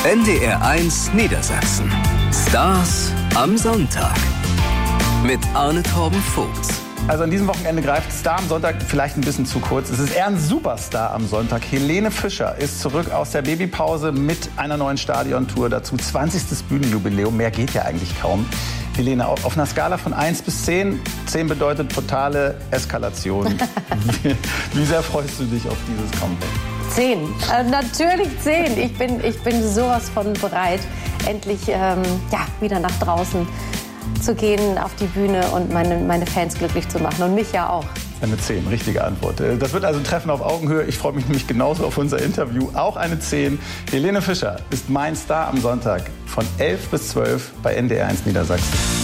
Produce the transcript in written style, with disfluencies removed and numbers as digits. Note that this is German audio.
NDR1 Niedersachsen. Stars am Sonntag. Mit Arne Torben Vogts. Also an diesem Wochenende greift Star am Sonntag vielleicht ein bisschen zu kurz. Es ist eher ein Superstar am Sonntag. Helene Fischer ist zurück aus der Babypause mit einer neuen Stadiontour. Dazu 20. Bühnenjubiläum. Mehr geht ja eigentlich kaum. Helene, auf einer Skala von 1 bis 10. 10 bedeutet totale Eskalation. Wie sehr freust du dich auf dieses Comeback? 10. Natürlich 10. Ich bin sowas von bereit, endlich wieder nach draußen zu gehen, auf die Bühne und meine Fans glücklich zu machen. Und mich ja auch. Eine 10, richtige Antwort. Das wird also ein Treffen auf Augenhöhe. Ich freue mich nämlich genauso auf unser Interview. Auch eine 10. Helene Fischer ist mein Star am Sonntag von 11 bis 12 bei NDR1 Niedersachsen.